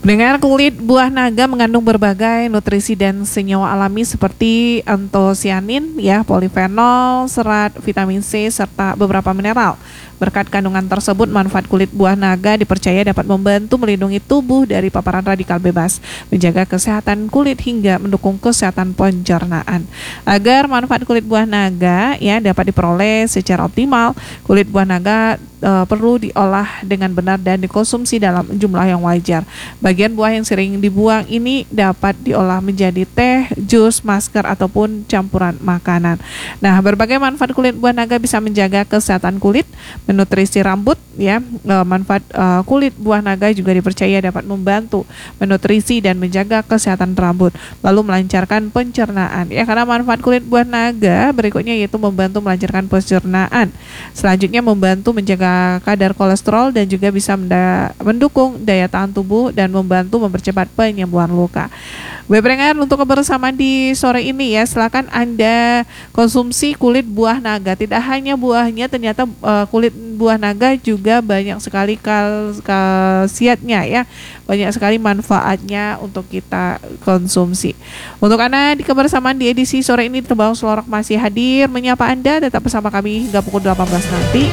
Dengan kulit buah naga mengandung berbagai nutrisi dan senyawa alami seperti antosianin, ya, polifenol, serat, vitamin C, serta beberapa mineral. Berkat kandungan tersebut, manfaat kulit buah naga dipercaya dapat membantu melindungi tubuh dari paparan radikal bebas, menjaga kesehatan kulit hingga mendukung kesehatan pencernaan. Agar manfaat kulit buah naga ya dapat diperoleh secara optimal, kulit buah naga perlu diolah dengan benar dan dikonsumsi dalam jumlah yang wajar. Bagian buah yang sering dibuang ini dapat diolah menjadi teh, jus, masker, ataupun campuran makanan. Nah, berbagai manfaat kulit buah naga bisa menjaga kesehatan kulit, menutrisi rambut, ya. Manfaat kulit buah naga juga dipercaya dapat membantu menutrisi dan menjaga kesehatan rambut, lalu melancarkan pencernaan. Ya, karena manfaat kulit buah naga berikutnya yaitu membantu melancarkan pencernaan. Selanjutnya membantu menjaga kadar kolesterol dan juga bisa mendukung daya tahan tubuh dan membantu mempercepat penyembuhan luka. Pendengar, untuk kebersamaan di sore ini ya, silakan Anda konsumsi kulit buah naga. Tidak hanya buahnya, ternyata kulit buah naga juga banyak sekali khasiatnya ya. Banyak sekali manfaatnya untuk kita konsumsi. Untuk Anda di kebersamaan di edisi sore ini, Terbang Selorok masih hadir menyapa Anda. Tetap bersama kami hingga pukul 18 nanti.